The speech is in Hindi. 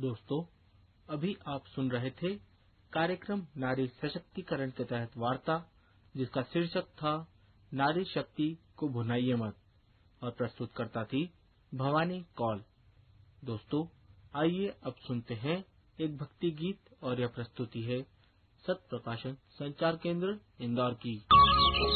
दोस्तों, अभी आप सुन रहे थे कार्यक्रम नारी सशक्तिकरण के तहत वार्ता, जिसका शीर्षक था नारी शक्ति को भुनाइए मत, और प्रस्तुतकर्ता थी भवानी कौल। दोस्तों, आइए अब सुनते हैं एक भक्ति गीत, और यह प्रस्तुति है सत्य प्रकाशन संचार केंद्र इंदौर की।